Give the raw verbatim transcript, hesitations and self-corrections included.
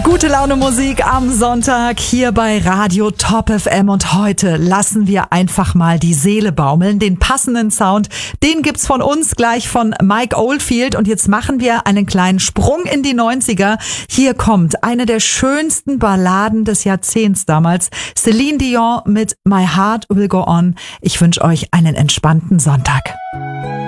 Gute Laune Musik am Sonntag hier bei Radio Top F M und heute lassen wir einfach mal die Seele baumeln. Den passenden Sound, den gibt's von uns gleich von Mike Oldfield und jetzt machen wir einen kleinen Sprung in die neunziger. Hier kommt eine der schönsten Balladen des Jahrzehnts damals, Celine Dion mit My Heart Will Go On. Ich wünsche euch einen entspannten Sonntag.